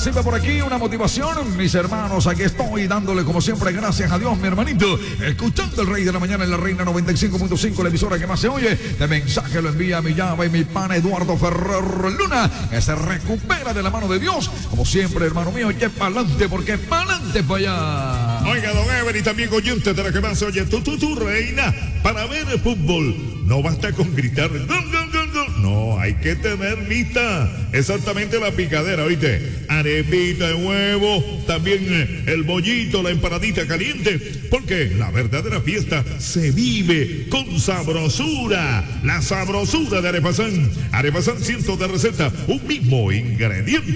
recibe por aquí una motivación. Mis hermanos, aquí estoy dándole como siempre gracias a Dios, mi hermanito. Escuchando el Rey de la Mañana en la Reina 95.5, la emisora que más se oye. De mensaje lo envía a mi llave y mi pana Eduardo Ferrer Luna, que se recupera de la mano de Dios. Como siempre, hermano mío, que pa'lante, porque pa'lante para allá. Oiga, don Ever, y también oyente de la que más se oye, tu reina, para ver el fútbol. No basta con gritar gol, gol, gol, gol. No, hay que tener vista. Exactamente la picadera, ¿oíste? Arepita de huevo, también el bollito, la empanadita caliente. Porque la verdadera fiesta se vive con sabrosura. La sabrosura de Arepazán. Arepazán, cientos de recetas, un mismo ingrediente.